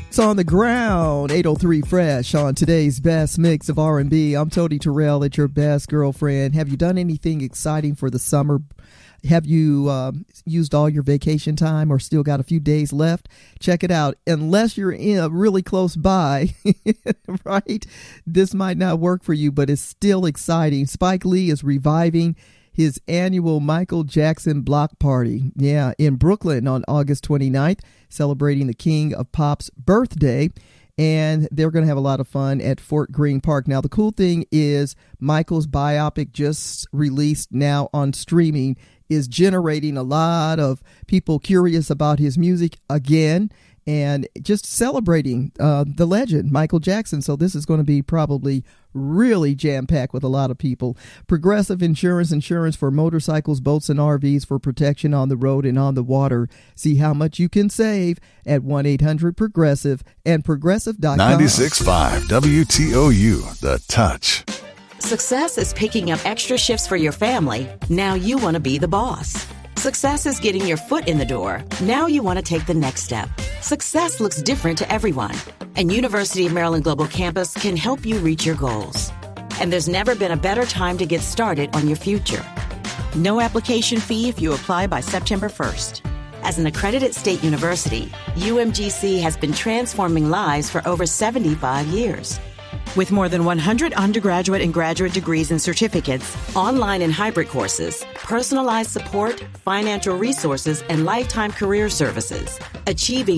It's on the ground, 803 Fresh on today's best mix of R&B. I'm Tony Terrell at your best girlfriend. Have you done anything exciting for the summer? Have you used all your vacation time or still got a few days left? Check it out. Unless you're really close by, right? This might not work for you, but it's still exciting. Spike Lee is reviving his annual Michael Jackson Block Party. Yeah, in Brooklyn on August 29th, celebrating the King of Pop's birthday. And they're going to have a lot of fun at Fort Greene Park. Now, the cool thing is Michael's biopic, just released now on streaming, is generating a lot of people curious about his music again and just celebrating the legend, Michael Jackson. So this is going to be probably really jam-packed with a lot of people. Progressive Insurance for motorcycles, boats, and RVs for protection on the road and on the water. See how much you can save at 1-800-PROGRESSIVE and Progressive.com. 96.5 WTOU, The Touch. Success is picking up extra shifts for your family. Now you want to be the boss. Success is getting your foot in the door. Now you want to take the next step. Success looks different to everyone, and University of Maryland Global Campus can help you reach your goals. And there's never been a better time to get started on your future. No application fee if you apply by September 1st. As an accredited state university, UMGC has been transforming lives for over 75 years. With more than 100 undergraduate and graduate degrees and certificates, online and hybrid courses, personalized support, financial resources, and lifetime career services, achieving